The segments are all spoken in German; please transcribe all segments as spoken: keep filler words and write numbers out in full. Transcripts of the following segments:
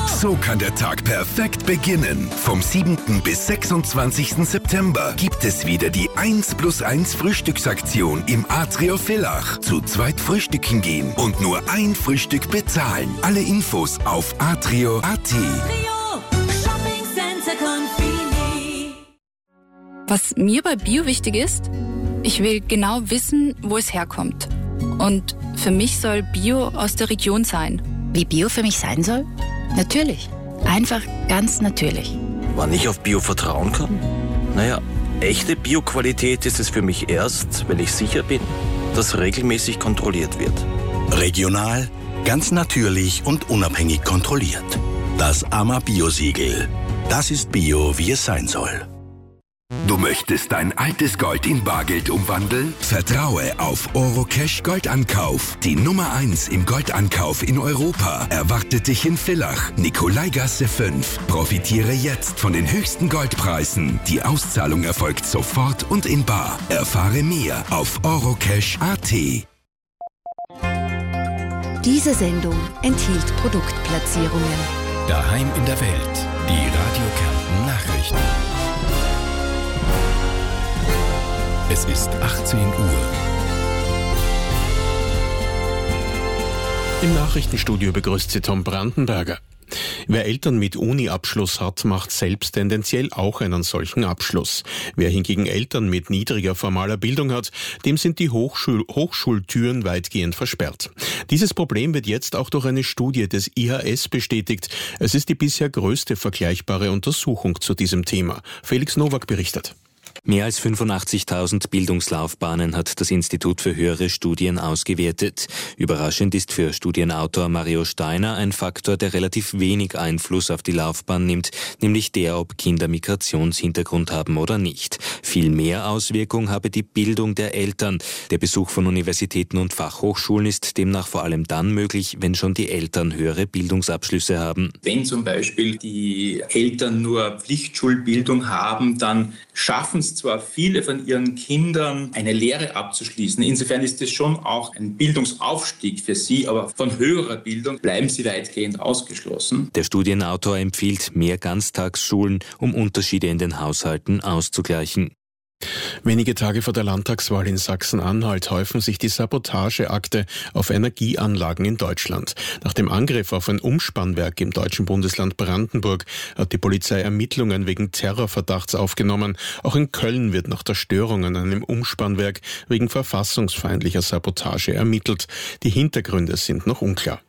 So kann der Tag perfekt beginnen. Vom siebten bis sechsundzwanzigsten September gibt es wieder die eins plus eins Frühstücksaktion im Atrio Villach. Zu zweit frühstücken gehen und nur ein Frühstück bezahlen. Alle Infos auf atrio punkt at. Was mir bei Bio wichtig ist, ich will genau wissen, wo es herkommt. Und für mich soll Bio aus der Region sein. Wie Bio für mich sein soll? Natürlich. Einfach ganz natürlich. Wann ich auf Bio vertrauen kann? Naja, echte Bio-Qualität ist es für mich erst, wenn ich sicher bin, dass regelmäßig kontrolliert wird. Regional, ganz natürlich und unabhängig kontrolliert. Das A M A Bio-Siegel. Das ist Bio, wie es sein soll. Du möchtest dein altes Gold in Bargeld umwandeln? Vertraue auf Orocash Goldankauf. Die Nummer eins im Goldankauf in Europa erwartet dich in Villach, Nikolaigasse fünf. Profitiere jetzt von den höchsten Goldpreisen. Die Auszahlung erfolgt sofort und in bar. Erfahre mehr auf orocash punkt at. Diese Sendung enthielt Produktplatzierungen. Daheim in der Welt. Die Radio Kärnten Nachrichten. Es ist achtzehn Uhr. Im Nachrichtenstudio begrüßt Sie Tom Brandenberger. Wer Eltern mit Uni-Abschluss hat, macht selbst tendenziell auch einen solchen Abschluss. Wer hingegen Eltern mit niedriger formaler Bildung hat, dem sind die Hochschul- Hochschultüren weitgehend versperrt. Dieses Problem wird jetzt auch durch eine Studie des I H S bestätigt. Es ist die bisher größte vergleichbare Untersuchung zu diesem Thema. Felix Nowak berichtet. Mehr als fünfundachtzigtausend Bildungslaufbahnen hat das Institut für höhere Studien ausgewertet. Überraschend ist für Studienautor Mario Steiner ein Faktor, der relativ wenig Einfluss auf die Laufbahn nimmt, nämlich der, ob Kinder Migrationshintergrund haben oder nicht. Viel mehr Auswirkung habe die Bildung der Eltern. Der Besuch von Universitäten und Fachhochschulen ist demnach vor allem dann möglich, wenn schon die Eltern höhere Bildungsabschlüsse haben. Wenn zum Beispiel die Eltern nur Pflichtschulbildung haben, dann schaffen es zwar viele von ihren Kindern, eine Lehre abzuschließen. Insofern ist es schon auch ein Bildungsaufstieg für sie, aber von höherer Bildung bleiben sie weitgehend ausgeschlossen. Der Studienautor empfiehlt mehr Ganztagsschulen, um Unterschiede in den Haushalten auszugleichen. Wenige Tage vor der Landtagswahl in Sachsen-Anhalt häufen sich die Sabotageakte auf Energieanlagen in Deutschland. Nach dem Angriff auf ein Umspannwerk im deutschen Bundesland Brandenburg hat die Polizei Ermittlungen wegen Terrorverdachts aufgenommen. Auch in Köln wird nach der Störung an einem Umspannwerk wegen verfassungsfeindlicher Sabotage ermittelt. Die Hintergründe sind noch unklar.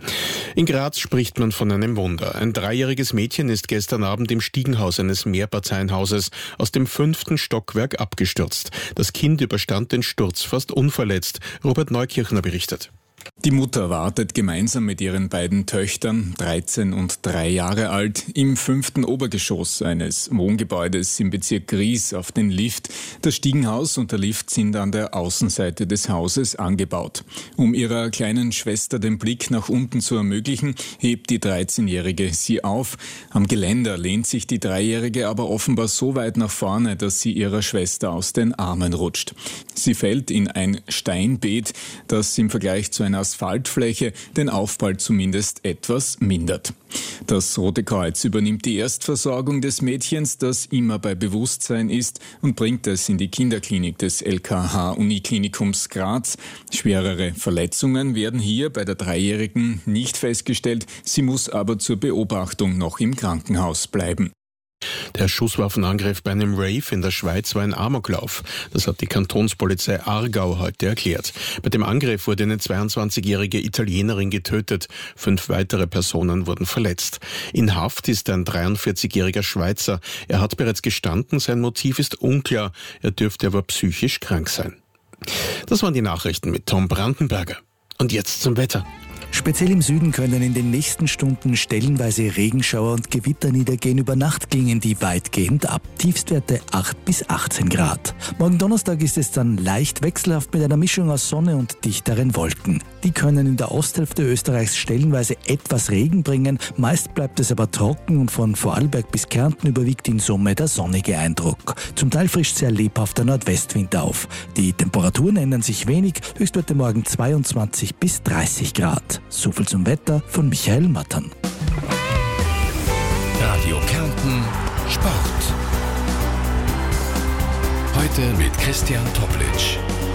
In Graz spricht man von einem Wunder. Ein dreijähriges Mädchen ist gestern Abend im Stiegenhaus eines Mehrparteienhauses aus dem fünften Stockwerk abgestürzt. Das Kind überstand den Sturz fast unverletzt. Robert Neukirchner berichtet. Die Mutter wartet gemeinsam mit ihren beiden Töchtern, dreizehn und drei Jahre alt, im fünften Obergeschoss eines Wohngebäudes im Bezirk Gries auf den Lift. Das Stiegenhaus und der Lift sind an der Außenseite des Hauses angebaut. Um ihrer kleinen Schwester den Blick nach unten zu ermöglichen, hebt die dreizehnjährige sie auf. Am Geländer lehnt sich die Dreijährige aber offenbar so weit nach vorne, dass sie ihrer Schwester aus den Armen rutscht. Sie fällt in ein Steinbeet, das im Vergleich zu einer Asphaltfläche den Aufprall zumindest etwas mindert. Das Rote Kreuz übernimmt die Erstversorgung des Mädchens, das immer bei Bewusstsein ist, und bringt es in die Kinderklinik des L K H-Uniklinikums Graz. Schwerere Verletzungen werden hier bei der Dreijährigen nicht festgestellt. Sie muss aber zur Beobachtung noch im Krankenhaus bleiben. Der Schusswaffenangriff bei einem Rave in der Schweiz war ein Amoklauf. Das hat die Kantonspolizei Aargau heute erklärt. Bei dem Angriff wurde eine zweiundzwanzigjährige Italienerin getötet. Fünf weitere Personen wurden verletzt. In Haft ist ein dreiundvierzigjähriger Schweizer. Er hat bereits gestanden, sein Motiv ist unklar. Er dürfte aber psychisch krank sein. Das waren die Nachrichten mit Tom Brandenberger. Und jetzt zum Wetter. Speziell im Süden können in den nächsten Stunden stellenweise Regenschauer und Gewitter niedergehen. Über Nacht klingen die weitgehend ab. Tiefstwerte acht bis achtzehn Grad. Morgen Donnerstag ist es dann leicht wechselhaft mit einer Mischung aus Sonne und dichteren Wolken. Die können in der Osthälfte Österreichs stellenweise etwas Regen bringen. Meist bleibt es aber trocken und von Vorarlberg bis Kärnten überwiegt in Summe der sonnige Eindruck. Zum Teil frischt sehr lebhafter Nordwestwind auf. Die Temperaturen ändern sich wenig. Höchstwerte morgen zweiundzwanzig bis dreißig Grad. So viel zum Wetter von Michael Mattern. Heute mit Christian Toplitsch.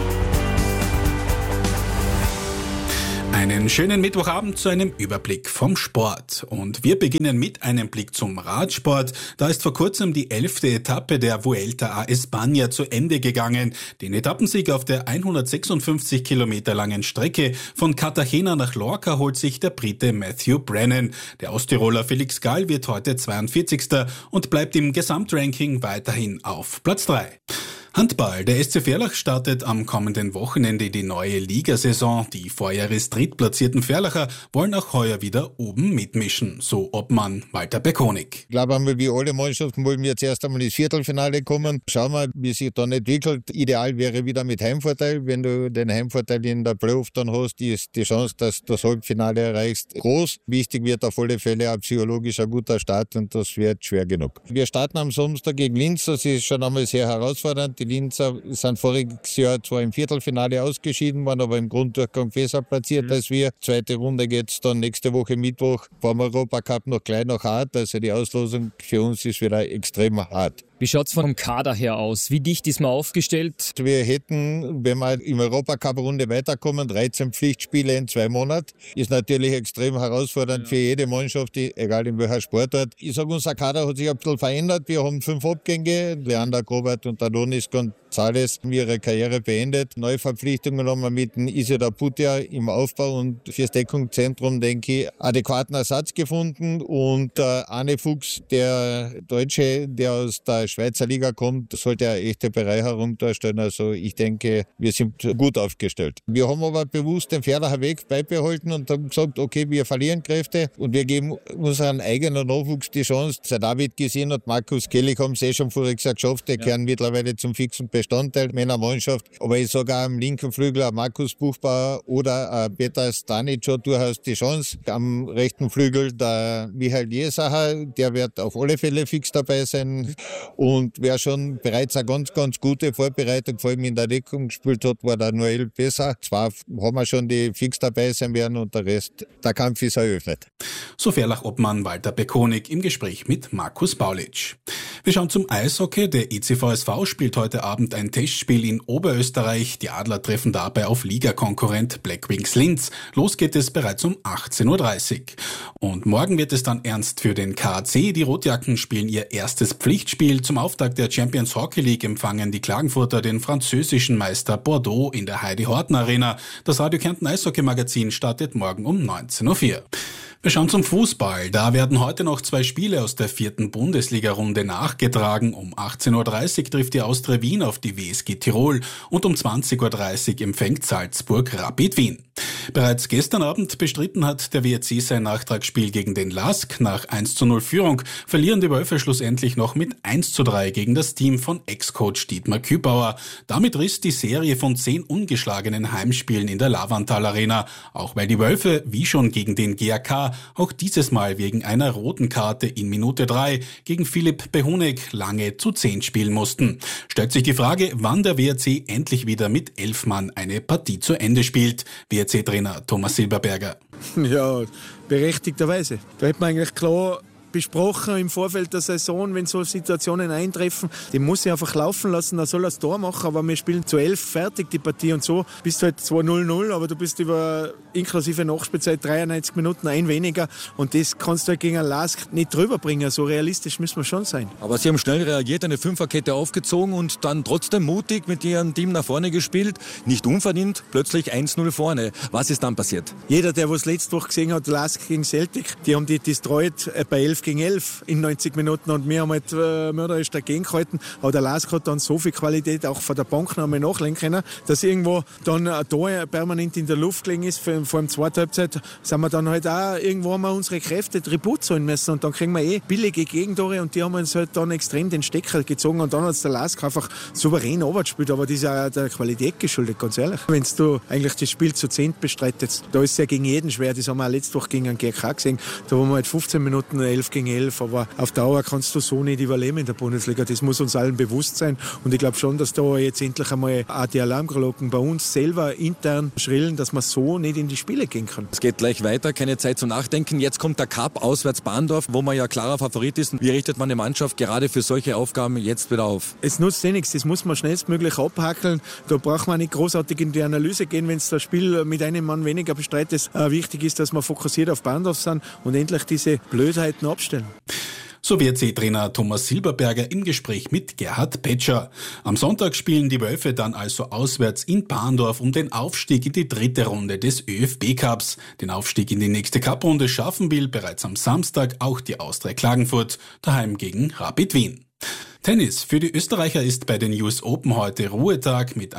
Einen schönen Mittwochabend zu einem Überblick vom Sport. Und wir beginnen mit einem Blick zum Radsport. Da ist vor kurzem die elfte Etappe der Vuelta a España zu Ende gegangen. Den Etappensieg auf der hundertsechsundfünfzig Kilometer langen Strecke von Cartagena nach Lorca holt sich der Brite Matthew Brennan. Der Osttiroler Felix Gall wird heute zweiundvierzigster und bleibt im Gesamtranking weiterhin auf Platz drei. Handball. Der S C Verlach startet am kommenden Wochenende die neue Ligasaison. Die Vorjahres drittplatzierten Verlacher wollen auch heuer wieder oben mitmischen, so Obmann Walter Bekonig. Ich glaube einmal, wie alle Mannschaften wollen wir jetzt erst einmal ins Viertelfinale kommen. Schauen wir, wie sich dann entwickelt. Ideal wäre wieder mit Heimvorteil. Wenn du den Heimvorteil in der Playoff dann hast, ist die Chance, dass du das Halbfinale erreichst, groß. Wichtig wird auf alle Fälle ein psychologischer guter Start und das wird schwer genug. Wir starten am Samstag gegen Linz. Das ist schon einmal sehr herausfordernd. Die Linzer sind voriges Jahr zwar im Viertelfinale ausgeschieden, waren aber im Grunddurchgang besser platziert mhm. als wir. Zweite Runde geht es dann nächste Woche Mittwoch vor dem Europacup noch gleich noch hart. Also die Auslosung für uns ist wieder extrem hart. Wie schaut es vom Kader her aus? Wie dicht ist man aufgestellt? Wir hätten, wenn wir im Europacup-Runde weiterkommen, dreizehn Pflichtspiele in zwei Monaten. Ist natürlich extrem herausfordernd ja. für jede Mannschaft, egal in welcher Sportart. Ich sage, unser Kader hat sich ein bisschen verändert. Wir haben fünf Abgänge. Leander Grobert und Adonis González haben ihre Karriere beendet. Neue Verpflichtungen haben wir mit Isidar Putia im Aufbau und fürs Deckungszentrum, denke ich, adäquaten Ersatz gefunden. Und äh, Arne Fuchs, der Deutsche, der aus der Schweizer Liga kommt, sollte eine echte Bereicherung darstellen. Also ich denke, wir sind gut aufgestellt. Wir haben aber bewusst den Verlacher Weg beibehalten und haben gesagt, okay, wir verlieren Kräfte und wir geben unseren eigenen Nachwuchs die Chance. Seit David gesehen hat, Markus Kellich haben es eh schon voriges Jahr geschafft. Die ja. kehren mittlerweile zum fixen Bestandteil meiner Mannschaft. Aber ich sage auch am linken Flügel Markus Buchbauer oder Peter Stanic hat durchaus die Chance. Am rechten Flügel der Michael Jesacher, der wird auf alle Fälle fix dabei sein. Und wer schon bereits eine ganz, ganz gute Vorbereitung, vor allem in der Deckung gespielt hat, war der Noel besser. Zwar haben wir schon die fix dabei sein werden und der Rest, der Kampf ist eröffnet. So Verlach-Obmann Walter Bekonig im Gespräch mit Markus Baulitsch. Wir schauen zum Eishockey. Der E C V S V spielt heute Abend ein Testspiel in Oberösterreich. Die Adler treffen dabei auf Ligakonkurrent Black Wings Linz. Los geht es bereits um achtzehn Uhr dreißig. Und morgen wird es dann ernst für den K A C. Die Rotjacken spielen ihr erstes Pflichtspiel. Zum Auftakt der Champions Hockey League empfangen die Klagenfurter den französischen Meister Bordeaux in der Heidi-Horten-Arena. Das Radio Kärnten Eishockey-Magazin startet morgen um neunzehn Uhr vier. Wir schauen zum Fußball. Da werden heute noch zwei Spiele aus der vierten Bundesliga-Runde nachgetragen. Um achtzehn Uhr dreißig trifft die Austria Wien auf die W S G Tirol und um zwanzig Uhr dreißig empfängt Salzburg Rapid Wien. Bereits gestern Abend bestritten hat der W R C sein Nachtragsspiel gegen den L A S K. Nach eins zu null Führung verlieren die Wölfe schlussendlich noch mit eins zu drei gegen das Team von Ex-Coach Dietmar Kübauer. Damit riss die Serie von zehn ungeschlagenen Heimspielen in der Lavantal Arena, auch weil die Wölfe, wie schon gegen den G A K, auch dieses Mal wegen einer roten Karte in Minute drei gegen Philipp Behunek lange zu zehn spielen mussten. Stellt sich die Frage, wann der W R C endlich wieder mit elf Mann eine Partie zu Ende spielt. W R C-Trainer Thomas Silberberger. Ja, berechtigterweise. Da hätte man eigentlich klar besprochen im Vorfeld der Saison, wenn so Situationen eintreffen. Den muss ich einfach laufen lassen, er soll das Tor machen, aber wir spielen zu elf fertig die Partie und so bist du halt zwei null null, aber du bist über inklusive Nachspielzeit dreiundneunzig Minuten ein weniger und das kannst du halt gegen ein L A S K nicht drüber bringen. So realistisch müssen wir schon sein. Aber Sie haben schnell reagiert, eine Fünferkette aufgezogen und dann trotzdem mutig mit Ihrem Team nach vorne gespielt. Nicht unverdient, plötzlich eins null vorne. Was ist dann passiert? Jeder, der was letzte Woche gesehen hat, L A S K gegen Celtic, die haben die destroyed bei elf gegen elf in neunzig Minuten und wir haben halt äh, mörderisch dagegen gehalten. Aber der L A S K hat dann so viel Qualität auch von der Bank noch einmal nachlegen können, dass irgendwo dann ein Tor permanent in der Luft gelegen ist. Vor, vor dem zweiten Halbzeit sind wir dann halt auch irgendwo haben wir unsere Kräfte Tribut zahlen müssen und dann kriegen wir eh billige Gegentore und die haben uns halt dann extrem den Stecker gezogen und dann hat der L A S K einfach souverän runtergespielt, aber das ist auch der Qualität geschuldet, ganz ehrlich. Wenn du eigentlich das Spiel zu zehn bestreitest, da ist es ja gegen jeden schwer, das haben wir auch letzte Woche gegen einen G K gesehen, da haben wir halt fünfzehn Minuten elf gegen elf, aber auf Dauer kannst du so nicht überleben in der Bundesliga. Das muss uns allen bewusst sein und ich glaube schon, dass da jetzt endlich einmal auch die Alarmglocken bei uns selber intern schrillen, dass man so nicht in die Spiele gehen kann. Es geht gleich weiter, keine Zeit zum Nachdenken. Jetzt kommt der Cup auswärts Bahndorf, wo man ja klarer Favorit ist. Wie richtet man die Mannschaft gerade für solche Aufgaben jetzt wieder auf? Es nutzt eh nichts, das muss man schnellstmöglich abhackeln. Da braucht man nicht großartig in die Analyse gehen, wenn es das Spiel mit einem Mann weniger bestreitet. Äh, wichtig ist, dass wir fokussiert auf Bahndorf sind und endlich diese Blödheiten abstellen. So W R C-Trainer Thomas Silberberger im Gespräch mit Gerhard Petscher. Am Sonntag spielen die Wölfe dann also auswärts in Bahndorf um den Aufstieg in die dritte Runde des ÖFB Cups. Den Aufstieg in die nächste Cup-Runde schaffen will bereits am Samstag auch die Austria Klagenfurt, daheim gegen Rapid Wien. Tennis. Für die Österreicher ist bei den U S Open heute Ruhetag mit